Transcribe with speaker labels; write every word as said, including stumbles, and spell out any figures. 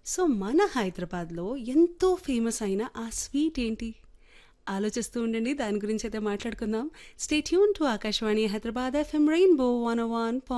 Speaker 1: So మన హైదరాబాద్లో ఎంతో ఫేమస్ అయిన ఆ స్వీట్ ఏంటి? ఆలోచిస్తూ ఉండండి. దాని గురించి అయితే మాట్లాడుకుందాం. Stay tune to Akashvani Hyderabad FM rainbow one oh one